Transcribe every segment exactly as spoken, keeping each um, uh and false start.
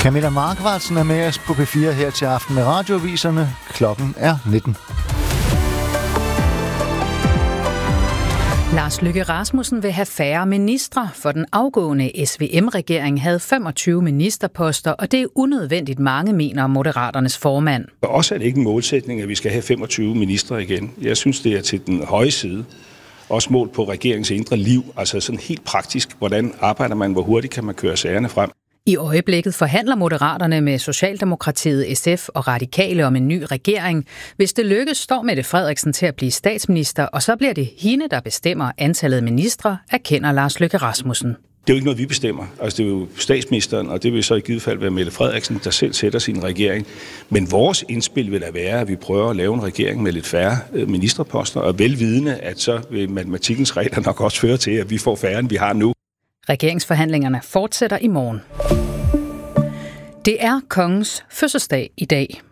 Camilla Markvartsen er med os på P fire her til aften med radioaviserne. Klokken er nitten. Lars Løkke Rasmussen vil have færre ministre, for den afgående S V M-regering havde femogtyve ministerposter, og det er unødvendigt mange, mener Moderaternes formand. Og også er det ikke en målsætning, at vi skal have femogtyve ministre igen. Jeg synes, det er til den høje side. Også målt på regeringens indre liv, altså sådan helt praktisk. Hvordan arbejder man, hvor hurtigt kan man køre sagerne frem? I øjeblikket forhandler Moderaterne med Socialdemokratiet, S F og Radikale om en ny regering. Hvis det lykkes, står Mette Frederiksen til at blive statsminister, og så bliver det hende, der bestemmer antallet af ministre, erkender Lars Løkke Rasmussen. Det er jo ikke noget, vi bestemmer. Altså, det er jo statsministeren, og det vil så i givet fald være Mette Frederiksen, der selv sætter sin regering. Men vores indspil vil da være, at vi prøver at lave en regering med lidt færre ministerposter, og velvidende, at så vil matematikkens regler nok også føre til, at vi får færre, end vi har nu. Regeringsforhandlingerne fortsætter i morgen. Det er kongens fødselsdag i dag.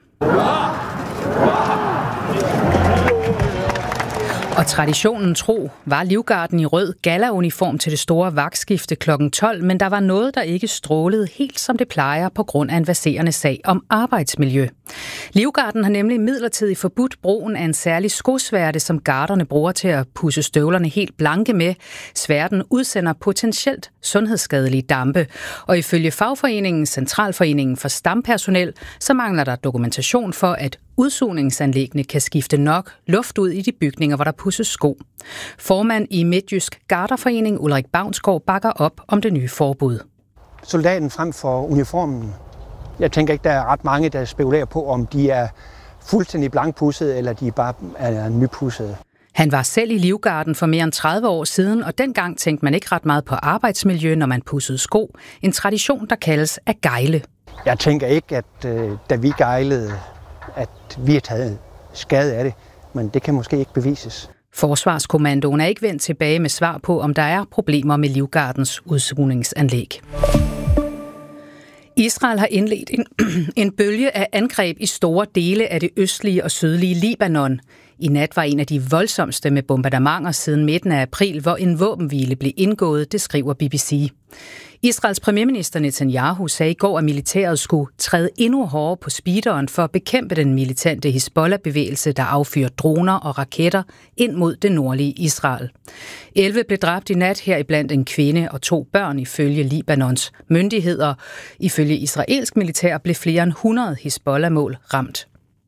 Og traditionen tro var Livgarden i rød gala-uniform til det store vagtskifte klokken tolv, men der var noget, der ikke strålede helt som det plejer på grund af en verserende sag om arbejdsmiljø. Livgarden har nemlig midlertidigt forbudt brugen af en særlig skosværte, som garderne bruger til at pudse støvlerne helt blanke med. Sværten udsender potentielt sundhedsskadelige dampe, og ifølge fagforeningen Centralforeningen for Stampersonel, så mangler der dokumentation for, at udsugningsanlæggene kan skifte nok luft ud i de bygninger, hvor der pudses sko. Formand i Midtjysk Garderforening Ulrik Bavnsgaard bakker op om det nye forbud. Soldaten frem for uniformen. Jeg tænker ikke, der er ret mange, der spekulerer på, om de er fuldstændig blankpudsede, eller de bare er nypudsede. Han var selv i Livgarden for mere end tredive år siden, og dengang tænkte man ikke ret meget på arbejdsmiljø, når man pudsede sko. En tradition, der kaldes at gejle. Jeg tænker ikke, at øh, da vi gejlede, at vi har taget skade af det, men det kan måske ikke bevises. Forsvarskommandoen er ikke vendt tilbage med svar på, om der er problemer med Livgardens udsugningsanlæg. Israel har indledt en, en bølge af angreb i store dele af det østlige og sydlige Libanon. I nat var en af de voldsomste med bombardementer siden midten af april, hvor en våbenhvile blev indgået, det skriver B B C. Israels premierminister Netanyahu sagde i går, at militæret skulle træde endnu hårdere på speederen for at bekæmpe den militante Hizbollah-bevægelse, der affyrer droner og raketter ind mod det nordlige Israel. elleve blev dræbt i nat, heriblandt en kvinde og to børn ifølge Libanons myndigheder. Ifølge israelsk militær blev flere end hundrede Hizbollah-mål ramt.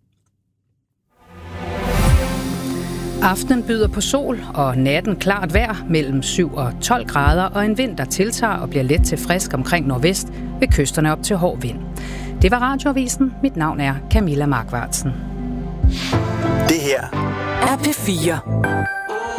Aftenen byder på sol, og natten klart vejr mellem syv og tolv grader, og en vind, der tiltager og bliver let til frisk omkring nordvest ved kysterne op til hård vind. Det var Radioavisen. Mit navn er Camilla Markvartsen. Det her er P fire.